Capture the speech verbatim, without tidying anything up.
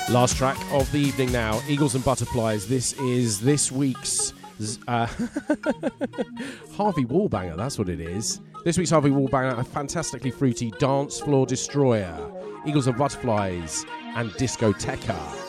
Last track of the evening now, Eagles and Butterflies. This is this week's uh, Harvey Wallbanger, that's what it is. This week's Harvey Wallbanger, a fantastically fruity dance floor destroyer. Eagles and Butterflies and Discoteca.